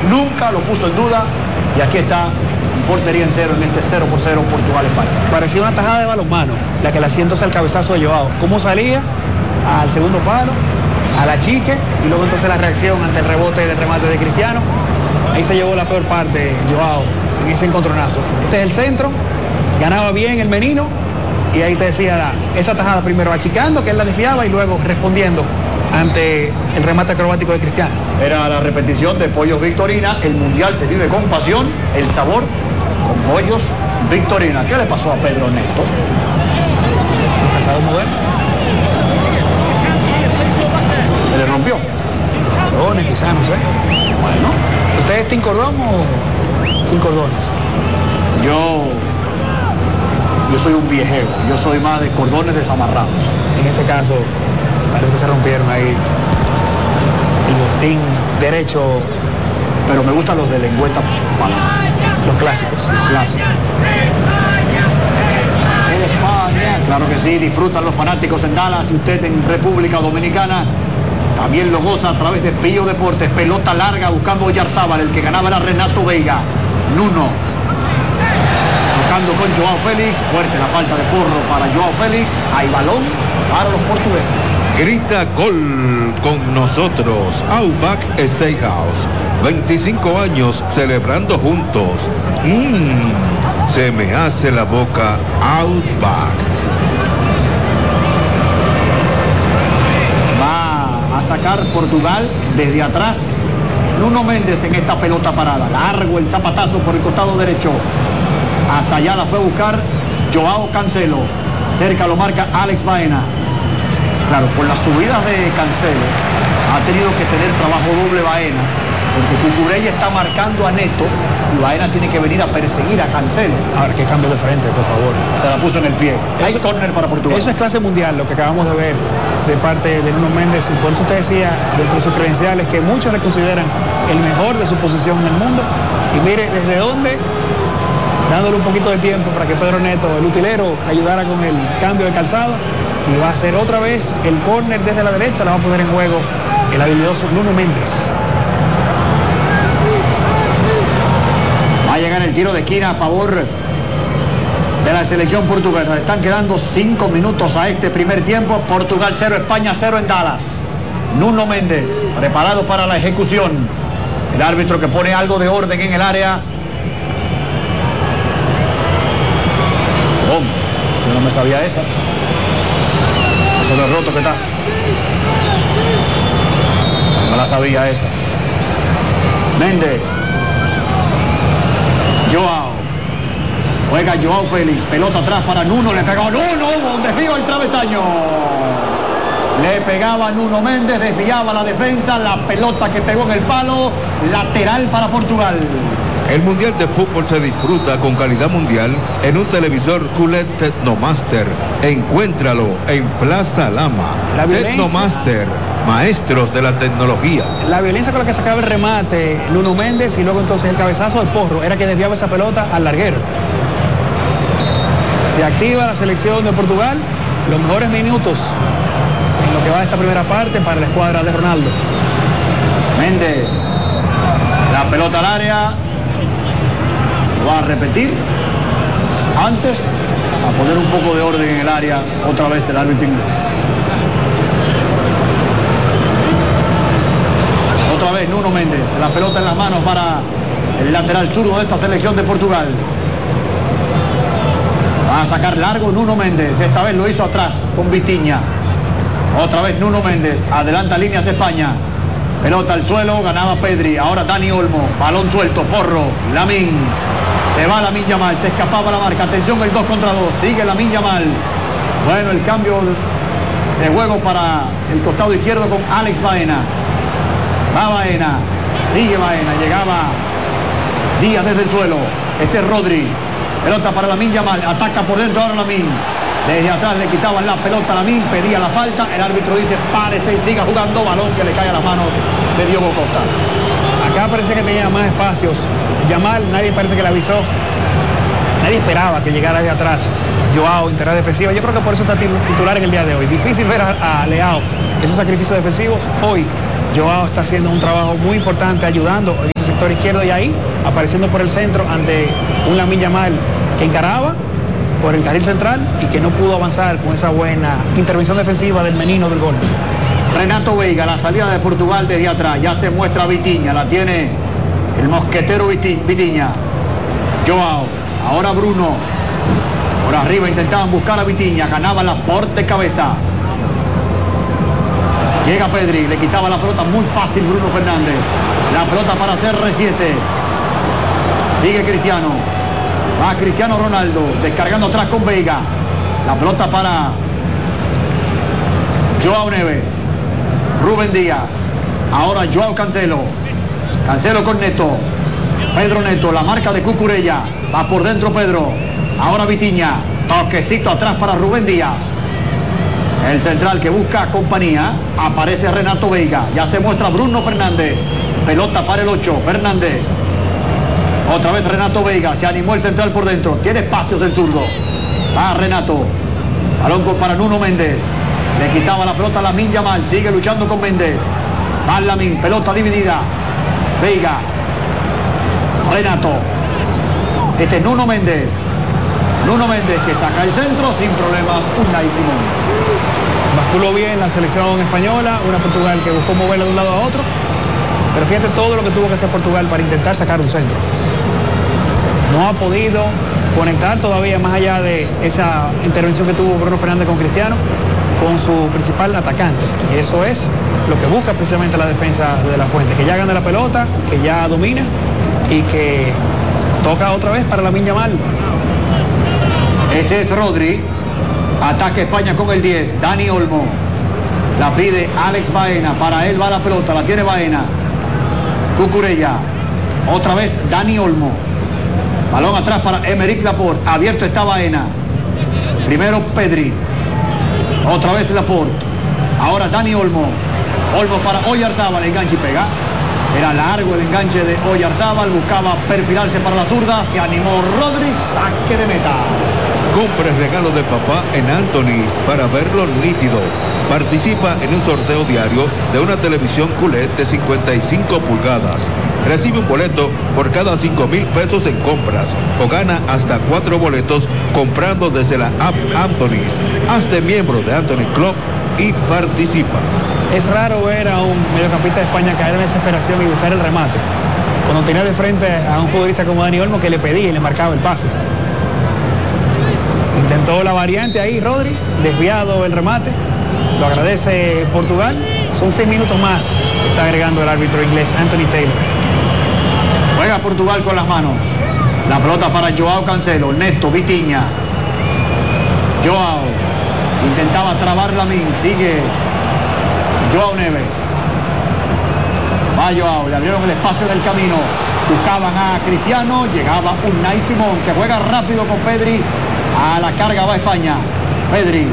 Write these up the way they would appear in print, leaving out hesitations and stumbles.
nunca lo puso en duda, y aquí está, portería en cero en este 0-0 Portugal-España. Parecía una tajada de balonmano, la que le hacía entonces el cabezazo de Joao. ¿Cómo salía? Al segundo palo, a la chique, y luego entonces la reacción ante el rebote del remate de Cristiano. Ahí se llevó la peor parte Joao en ese encontronazo. Este es el centro, ganaba bien el menino, y ahí te decía esa tajada primero achicando, que él la desviaba, y luego respondiendo ante el remate acrobático de Cristiano. Era la repetición de Pollos Victorina. El mundial se vive con pasión, el sabor con Pollos Victorina. ¿Qué le pasó a Pedro Neto? Los calzados modernos. ¿Se le rompió? Cordones, quizás, no sé. Bueno. ¿Usted es sin cordón o sin cordones? Yo soy un viejeo. Yo soy más de cordones desamarrados. En este caso, parece que se rompieron ahí el botín derecho. Pero me gustan los de lengüeta para los clásicos. Clásicos. España, claro que sí, disfrutan los fanáticos en Dallas, y usted en República Dominicana también lo goza a través de Pillo Deportes. Pelota larga buscando Oyarzábal, el que ganaba era Renato Veiga. Nuno tocando con Joao Félix, fuerte la falta de Porro para Joao Félix. Hay balón para los portugueses. Grita gol con nosotros, Outback Steakhouse. 25 años celebrando juntos. Se me hace la boca Outback. Va a sacar Portugal desde atrás. Nuno Méndez en esta pelota parada. Largo el zapatazo por el costado derecho. Hasta allá la fue a buscar Joao Cancelo. Cerca lo marca Alex Baena. Claro, por las subidas de Cancelo ha tenido que tener trabajo doble Baena, porque Cucurella está marcando a Neto y Baena tiene que venir a perseguir a Cancelo. Ahora, qué cambio de frente, por favor. Se la puso en el pie. Hay córner para Portugal. Eso es clase mundial, lo que acabamos de ver de parte de Nuno Méndez, y por eso te decía, dentro de sus credenciales, que muchos le consideran el mejor de su posición en el mundo. Y mire, desde dónde, dándole un poquito de tiempo para que Pedro Neto, el utilero, ayudara con el cambio de calzado, y va a ser otra vez el córner desde la derecha. La va a poner en juego el habilidoso Nuno Méndez. Va a llegar el tiro de esquina a favor de la selección portuguesa. Están quedando 5 minutos a este primer tiempo. Portugal 0, España 0 en Dallas. Nuno Méndez preparado para la ejecución. El árbitro que pone algo de orden en el área. Yo no me sabía esa. Eso lo roto que está. No la sabía esa. Méndez. Joao. Juega Joao Félix. Pelota atrás para Nuno. Le pegó Nuno. Desvío el travesaño. Le pegaba Nuno Méndez. Desviaba la defensa. La pelota que pegó en el palo. Lateral para Portugal. El Mundial de Fútbol se disfruta con calidad mundial en un televisor QLED Technomaster. Encuéntralo en Plaza Lama. Technomaster, maestros de la tecnología. La violencia con la que sacaba el remate Nuno Méndez, y luego entonces el cabezazo de Porro, era que desviaba esa pelota al larguero. Se activa la selección de Portugal. Los mejores minutos en lo que va de esta primera parte para la escuadra de Ronaldo. Méndez. La pelota al área. Va a repetir. Antes, a poner un poco de orden en el área, otra vez el árbitro inglés. Otra vez Nuno Méndez. La pelota en las manos para el lateral zurdo de esta selección de Portugal. Va a sacar largo Nuno Méndez. Esta vez lo hizo atrás con Vitinha. Otra vez Nuno Méndez. Adelanta líneas España. Pelota al suelo, ganaba Pedri. Ahora Dani Olmo. Balón suelto, Porro. Lamine. Se va Lamine Yamal. Se escapaba la marca. Atención, el 2 contra 2. Sigue Lamine Yamal. Bueno, el cambio de juego para el costado izquierdo con Alex Baena. Va Baena. Sigue Baena. Llegaba Díaz desde el suelo. Este es Rodri. Pelota para Lamine Yamal. Ataca por dentro ahora Lamine. Desde atrás le quitaban la pelota a Lamine. Pedía la falta. El árbitro dice párese y siga jugando. Balón que le cae a las manos de Diogo Costa. Acá parece que tenía más espacios. Yamal, nadie parece que le avisó. Nadie esperaba que llegara de atrás. Joao, integral defensiva. Yo creo que por eso está titular en el día de hoy. Difícil ver a Leao esos sacrificios defensivos. Hoy Joao está haciendo un trabajo muy importante ayudando en ese sector izquierdo y ahí apareciendo por el centro ante un Lamine Yamal que encaraba por el carril central y que no pudo avanzar con esa buena intervención defensiva del menino del gol. Renato Veiga, la salida de Portugal desde atrás, ya se muestra Vitinha, la tiene el mosquetero Vitinha. Joao, ahora Bruno, por arriba intentaban buscar a Vitinha, ganaba la por de cabeza. Llega Pedri, le quitaba la pelota muy fácil Bruno Fernández. La pelota para CR7. Sigue Cristiano. Va Cristiano Ronaldo, descargando atrás con Veiga. La pelota para Joao Neves. Rubén Díaz. Ahora Joao Cancelo. Cancelo con Neto. Pedro Neto, la marca de Cucurella. Va por dentro Pedro. Ahora Vitinha. Toquecito atrás para Rubén Díaz. El central que busca compañía. Aparece Renato Veiga. Ya se muestra Bruno Fernández. Pelota para el 8. Fernández. Otra vez Renato Veiga. Se animó el central por dentro. Tiene espacios el zurdo. Va Renato. Balón para Nuno Méndez. Le quitaba la pelota a Lamine Yamal. Sigue luchando con Méndez. Va Lamine. Pelota dividida. Veiga. Renato. Este es Nuno Méndez. Nuno Méndez que saca el centro sin problemas. Unai Simón. Basculó bien la selección española, una Portugal que buscó moverla de un lado a otro, pero fíjate todo lo que tuvo que hacer Portugal para intentar sacar un centro. No ha podido conectar todavía, más allá de esa intervención que tuvo Bruno Fernández con Cristiano, con su principal atacante. Y eso es lo que busca precisamente la defensa de La Fuente, que ya gane la pelota, que ya domina y que toca otra vez para Lamine Yamal. Este es Rodri. Ataque España con el 10. Dani Olmo. La pide Alex Baena. Para él va la pelota. La tiene Baena. Cucurella. Otra vez Dani Olmo. Balón atrás para Emerick Laporte. Abierto está Baena. Primero Pedri. Otra vez Laporte. Ahora Dani Olmo. Olmo para Oyarzábal. Enganche y pega. Era largo el enganche de Oyarzábal. Buscaba perfilarse para la zurda. Se animó Rodri. Saque de meta. Compra el regalo de papá en Anthony's para verlo nítido. Participa en un sorteo diario de una televisión QLED de 55 pulgadas. Recibe un boleto por cada 5,000 pesos en compras o gana hasta 4 boletos comprando desde la app Anthony's. Hazte miembro de Anthony Club y participa. Es raro ver a un mediocampista de España caer en desesperación y buscar el remate, cuando tenía de frente a un futbolista como Dani Olmo que le pedía y le marcaba el pase. Intentó la variante ahí, Rodri, desviado el remate, lo agradece Portugal. Son 6 minutos más que está agregando el árbitro inglés Anthony Taylor. Juega Portugal con las manos. La pelota para Joao Cancelo. Neto, Vitinha. Joao. Intentaba trabar Lamine. Sigue Joao Neves. Va Joao. Le abrieron el espacio del camino. Buscaban a Cristiano. Llegaba Unai Simón, que juega rápido con Pedri. A la carga va España. Pedri.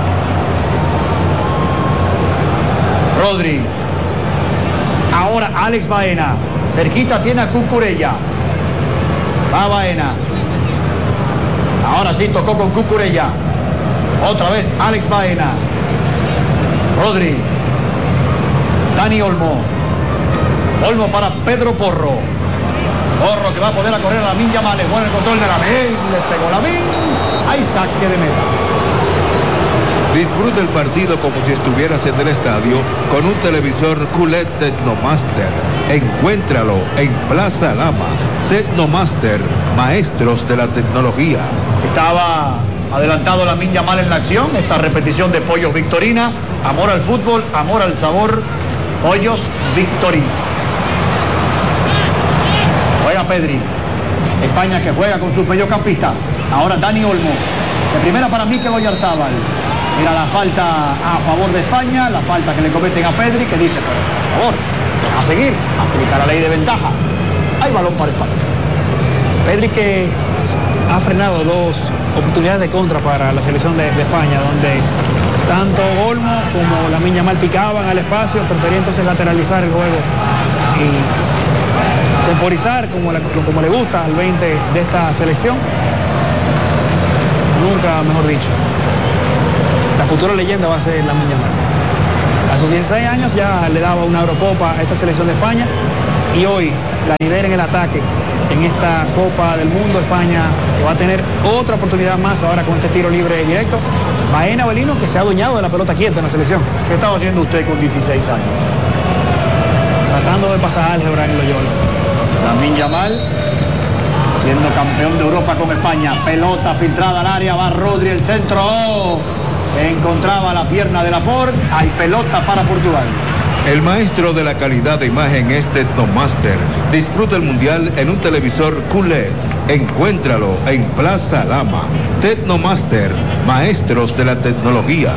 Rodri. Ahora Alex Baena. Cerquita tiene a Cucurella. Va Baena. Ahora sí tocó con Cucurella. Otra vez Alex Baena. Rodri. Dani Olmo. Olmo para Pedro Porro. Porro que va a poder correr a Lamine Yamal. Es bueno el control de Lamine. Le pegó Lamine. Hay saque de meta. Disfruta el partido como si estuvieras en el estadio con un televisor QLED Technomaster. Encuéntralo en Plaza Lama. Technomaster, maestros de la tecnología. Estaba adelantado Lamine Yamal en la acción. Esta repetición de Pollos Victorina. Amor al fútbol, amor al sabor. Pollos Victorina. Juega Pedri. España que juega con sus mediocampistas. Ahora Dani Olmo. De primera para Mikel Oyarzábal. Mira la falta a favor de España, la falta que le cometen a Pedri, que dice, pero por favor, a seguir, aplica la ley de ventaja. Hay balón para España. Pedri que ha frenado 2 oportunidades de contra para la selección de España, donde tanto Olmo como Lamine Yamal picaban al espacio, prefería entonces lateralizar el juego y temporizar como le gusta al 20 de esta selección. Nunca mejor dicho. La futura leyenda va a ser Lamine Yamal. A sus 16 años ya le daba una Eurocopa a esta selección de España y hoy la lidera en el ataque en esta Copa del Mundo. España que va a tener otra oportunidad más ahora con este tiro libre directo. Baena Belino, que se ha adueñado de la pelota quieta en la selección. ¿Qué estaba haciendo usted con 16 años? Tratando de pasar álgebra en Loyola. Lamine Yamal, siendo campeón de Europa con España. Pelota filtrada al área, va Rodri, el centro. ¡Oh! Encontraba la pierna de Laporte. Hay pelota para Portugal. El maestro de la calidad de imagen es Tecnomaster. Disfruta el mundial en un televisor QLED. Encuéntralo en Plaza Lama. Tecnomaster, maestros de la tecnología.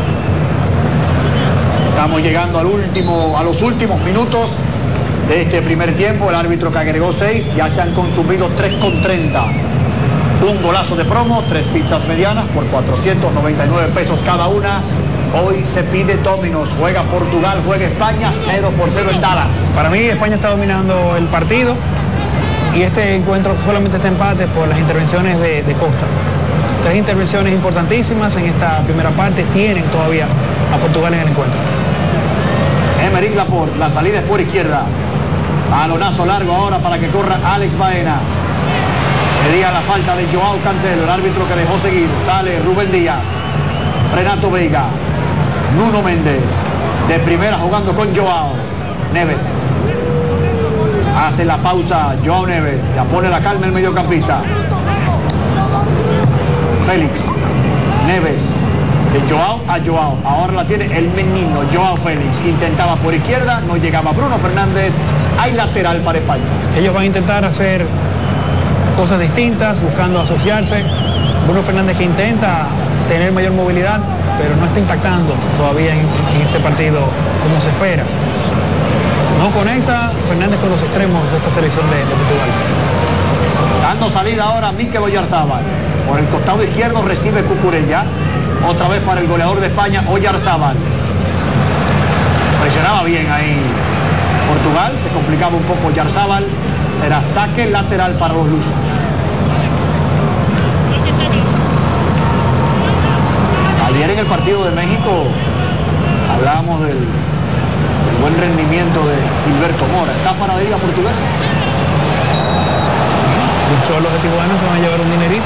Estamos llegando a los últimos minutos de este primer tiempo. El árbitro que agregó 6, ya se han consumido 3,30. Un golazo de promo, 3 pizzas medianas por 499 pesos cada una. Hoy se pide Domino's, juega Portugal, juega España, 0-0 en Dallas. Para mí España está dominando el partido y este encuentro solamente está empate por las intervenciones de Costa. 3 intervenciones importantísimas en esta primera parte tienen todavía a Portugal en el encuentro. Aymeric Laporte, la salida es por izquierda. Balonazo largo ahora para que corra Alex Baena. Pedía la falta de Joao Cancelo, el árbitro que dejó seguir. Sale Rubén Díaz, Renato Veiga, Nuno Méndez, de primera jugando con Joao Neves. Hace la pausa Joao Neves, ya pone la calma el mediocampista. Félix, Neves, de Joao a Joao, ahora la tiene el menino Joao Félix. Intentaba por izquierda, no llegaba Bruno Fernández. Hay lateral para España. Ellos van a intentar hacer cosas distintas, buscando asociarse. Bruno Fernández que intenta tener mayor movilidad, pero no está impactando todavía en este partido como se espera. No conecta Fernández con los extremos de esta selección de Portugal. Dando salida ahora Mikel Oyarzabal. Por el costado izquierdo recibe Cucurella. Otra vez para el goleador de España, Oyarzabal. Presionaba bien ahí Portugal, se complicaba un poco Oyarzabal. Será saque lateral para los lusos. Ayer en el partido de México hablábamos del buen rendimiento de Gilberto Mora. ¿Está para la liga portuguesa? Los cholos de Tijuana se van a llevar un dinerito.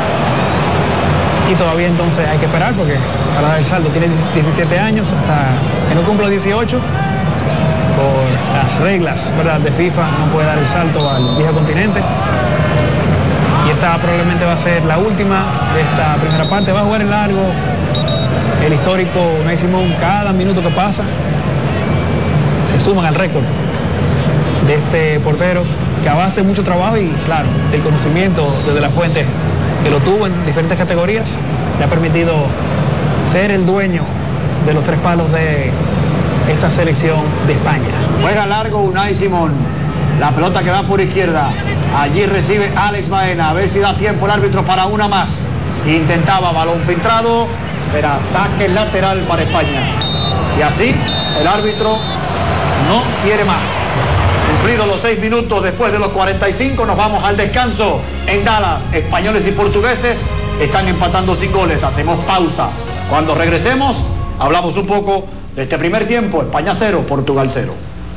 Y todavía entonces hay que esperar porque para dar el salto tiene 17 años, hasta que no cumpla 18. Por las reglas, ¿verdad?, de FIFA no puede dar el salto al viejo continente. Y esta probablemente va a ser la última de esta primera parte. Va a jugar en largo el histórico Unai Simón. Cada minuto que pasa se suman al récord de este portero que a base de mucho trabajo y, claro, del conocimiento desde la fuente que lo tuvo en diferentes categorías, le ha permitido ser el dueño de los 3 palos de esta selección de España. Juega largo Unai Simón. La pelota que va por izquierda. Allí recibe Alex Baena. A ver si da tiempo el árbitro para una más. Intentaba balón filtrado. Será saque lateral para España. Y así el árbitro no quiere más. Cumplidos los 6 minutos después de los 45, nos vamos al descanso en Dallas. Españoles y portugueses están empatando sin goles. Hacemos pausa. Cuando regresemos, hablamos un poco de este primer tiempo. España 0, Portugal 0.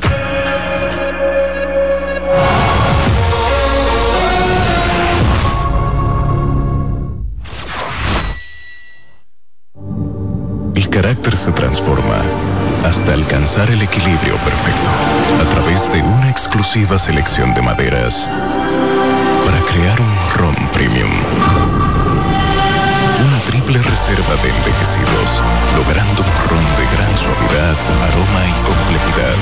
El carácter se transforma hasta alcanzar el equilibrio perfecto a través de una exclusiva selección de maderas para crear un ron premium. Una triple reserva de envejecidos, logrando un ron de gran suavidad, aroma y complejidad.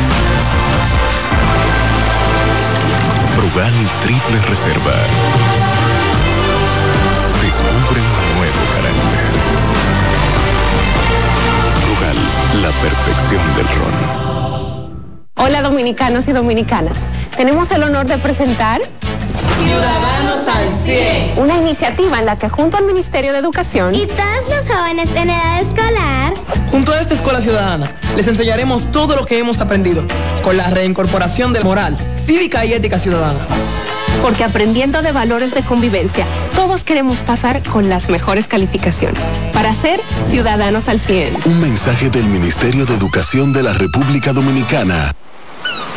Brugal Triple Reserva. Descubre un nuevo carácter. Brugal, la perfección del ron. Hola dominicanos y dominicanas. Tenemos el honor de presentar Ciudadanos al 100, una iniciativa en la que junto al Ministerio de Educación y todos los jóvenes en edad escolar, junto a esta escuela ciudadana, les enseñaremos todo lo que hemos aprendido con la reincorporación de moral, cívica y ética ciudadana. Porque aprendiendo de valores de convivencia, todos queremos pasar con las mejores calificaciones para ser ciudadanos al 100. Un mensaje del Ministerio de Educación de la República Dominicana.